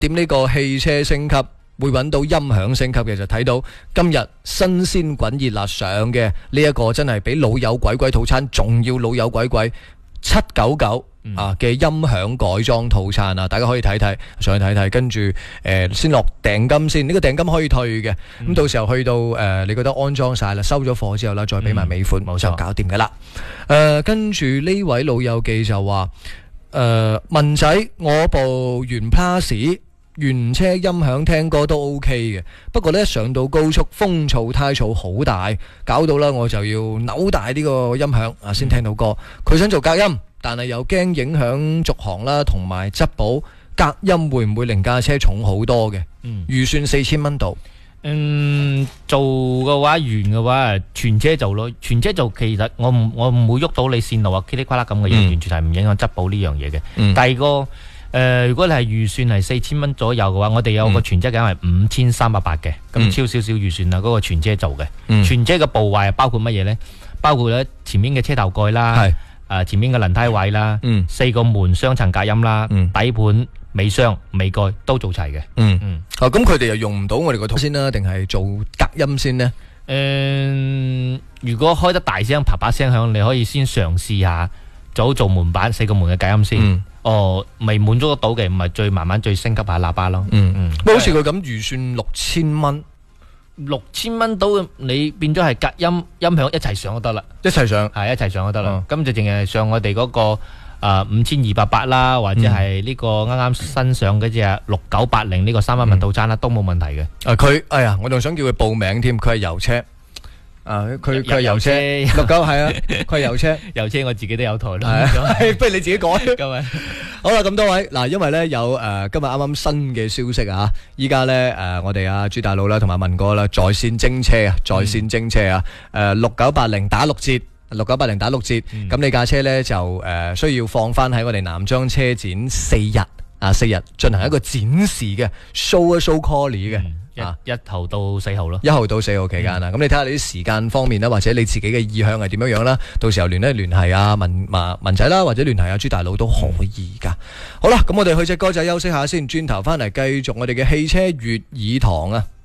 點呢個汽車升級會揾到音響升級嘅，就睇到今日新鮮滾熱辣上嘅呢一個真係比老友鬼鬼套餐仲要老友鬼鬼799嘅音響改裝套餐啊，大家可以睇睇，上去睇睇，跟住先落訂金先，呢個訂金可以退嘅，咁到時候去到你覺得安裝晒啦，收咗貨之後啦，再俾埋尾款，就搞掂噶啦。跟住呢位老友記就話文仔，我部原 Plus 原車音響聽歌都 OK 嘅，不過呢上到高速風噪胎噪好大，搞到啦我就要扭大呢個音響啊先聽到歌。佢想做隔音，但係又驚影響續航啦，同埋質保，隔音會唔會令架車重好多嘅？預算4000蚊度。 做嘅話，原嘅話，全車做咯。全車做其實我唔會喐到你線路啊，噼里啪啦咁嘅嘢，完全係唔影響質保呢樣嘢嘅。第二個。如果你係預算係4000蚊左右嘅話，我哋有個全車嘅係5380嘅，咁超少少預算啦，嗰個全車做嘅。全車嘅部位包括乜嘢呢？包括咧前面嘅車頭蓋啦，前面嘅輪胎位啦，4個門雙層隔音啦，底盤、尾箱、尾蓋都做齊嘅。 咁佢哋又用唔到我哋個套先啦，定係做隔音先呢？ 如果開得大聲、啪啪聲響，你可以先嘗試下做門板4個門嘅隔音先。未滿足得到嘅，唔係慢慢升級下喇叭咯。 好似佢咁預算6000蚊 ，6000蚊到你變咗係隔音響一齊上就得啦， 一齊上係一齊上就得啦。咁就淨係上我哋嗰個5280啦，或者係呢個啱啱新上嗰隻6980呢個3蚊套餐啦，都冇問題嘅。 佢我仲想叫佢報名添，佢係油車。佢係油車69係啊，佢係油車， 油車我自己都有台咯， 不如你自己改咁啊！好啦，咁多位嗱，因為咧有今日啱啱新嘅消息啊，依家咧我哋阿朱大佬啦同埋文哥啦在線徵車啊，6980打6折，6980打6折，咁你架車咧就需要放翻喺我哋南莊車展4日進行一個展示嘅 show call 嘅。 1號到4號咯 ，1號到4號期間咁你睇下你啲時間方面啦，或者你自己嘅意向係點樣啦，到時候聯繫阿文仔啦，或者聯繫阿朱大佬都可以噶。好啦，咁我哋去隻歌仔休息下先，轉頭翻嚟繼續我哋嘅汽車粵語堂啊。